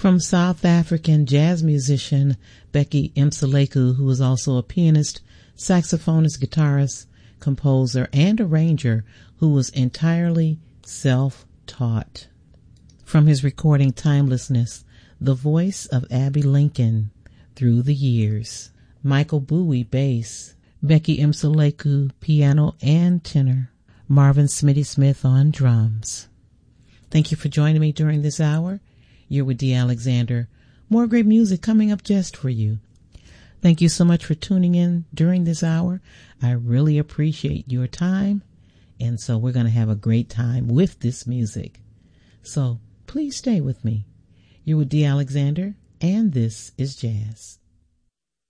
From South African jazz musician Becky Mseleku, who is also a pianist, saxophonist, guitarist, composer, and arranger who was entirely self-taught. From his recording Timelessness, the voice of Abbey Lincoln through the years. Michael Bowie, bass. Becky Mseleku, piano and tenor. Marvin Smitty Smith on drums. Thank you for joining me during this hour. You're with Dee Alexander. More great music coming up just for you. Thank you so much for tuning in during this hour. I really appreciate your time. And so we're going to have a great time with this music. So please stay with me. You're with Dee Alexander, and this is Jazz.